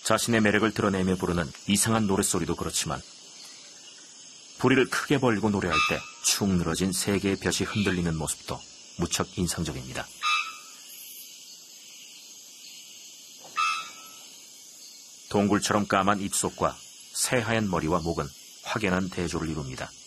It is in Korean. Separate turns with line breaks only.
자신의 매력을 드러내며 부르는 이상한 노랫소리도 그렇지만 부리를 크게 벌리고 노래할 때 축 늘어진 세 개의 볕이 흔들리는 모습도 무척 인상적입니다. 동굴처럼 까만 입속과 새하얀 머리와 목은 확연한 대조를 이룹니다.